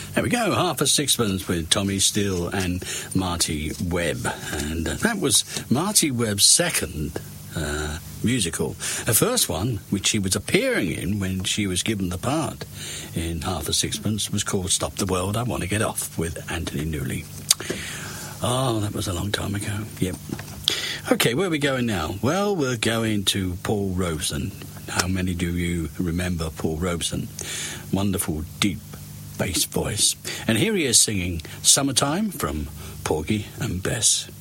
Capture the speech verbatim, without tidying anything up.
There we go, Half a Sixpence with Tommy Steele and Marty Webb. And uh, that was Marty Webb's second uh, musical. Her first one, which she was appearing in when she was given the part in Half a Sixpence, was called Stop the World, I Want to Get Off, with Anthony Newley. Oh, that was a long time ago. Yep. OK, where are we going now? Well, we're going to Paul Robeson. How many do you remember Paul Robeson? Wonderful, deep bass voice. And here he is singing Summertime from Porgy and Bess.